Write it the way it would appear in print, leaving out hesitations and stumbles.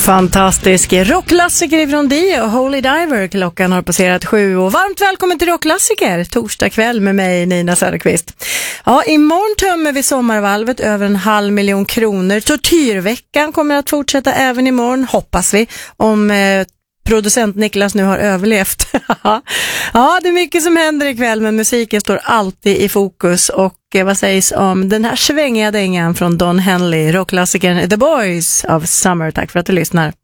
Fantastisk rockklassiker från Dio, Holy Diver. Klockan har passerat 7 och varmt välkommen till rockklassiker. Torsdag kväll med mig, Nina Söderqvist. Ja, imorgon tömmer vi sommarvalvet över 500 000 kronor. Tortyrveckan kommer att fortsätta även imorgon, hoppas vi, om producent Niklas nu har överlevt. Ja, det är mycket som händer ikväll, men musiken står alltid i fokus. Och vad sägs om den här svängiga dängan från Don Henley, rockklassikern The Boys of Summer. Tack för att du lyssnar.